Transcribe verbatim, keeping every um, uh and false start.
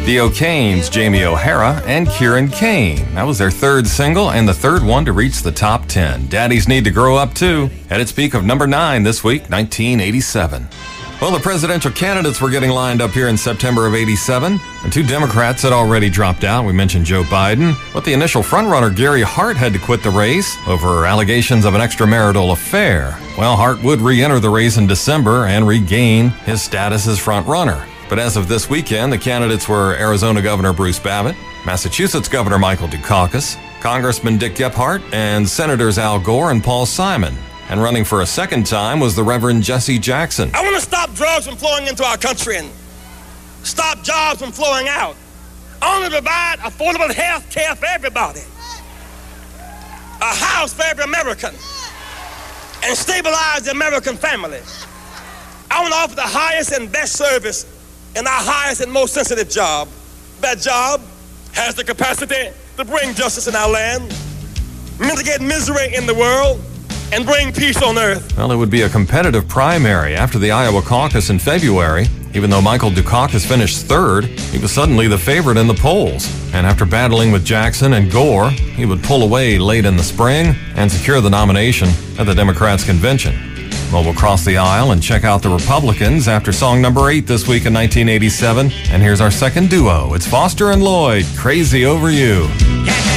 The O'Kanes, Jamie O'Hara, and Kieran Kane. That was their third single and the third one to reach the top ten. Daddies Need to Grow Up Too, at its peak of number nine this week, nineteen eighty-seven. Well, the presidential candidates were getting lined up here in September of eighty-seven, and two Democrats had already dropped out. We mentioned Joe Biden, but the initial frontrunner, Gary Hart, had to quit the race over allegations of an extramarital affair. Well, Hart would re-enter the race in December and regain his status as frontrunner. But as of this weekend, the candidates were Arizona Governor Bruce Babbitt, Massachusetts Governor Michael Dukakis, Congressman Dick Gephardt, and Senators Al Gore and Paul Simon. And running for a second time was the Reverend Jesse Jackson. I want to stop drugs from flowing into our country and stop jobs from flowing out. I want to provide affordable health care for everybody, a house for every American, and stabilize the American family. I want to offer the highest and best service in our highest and most sensitive job. That job has the capacity to bring justice in our land, mitigate misery in the world, and bring peace on earth. Well, it would be a competitive primary after the Iowa caucus in February. Even though Michael Dukakis finished third, he was suddenly the favorite in the polls. And after battling with Jackson and Gore, he would pull away late in the spring and secure the nomination at the Democrats' convention. Well, we'll cross the aisle and check out the Republicans after song number eight this week in nineteen eighty-seven. And here's our second duo. It's Foster and Lloyd, Crazy Over You.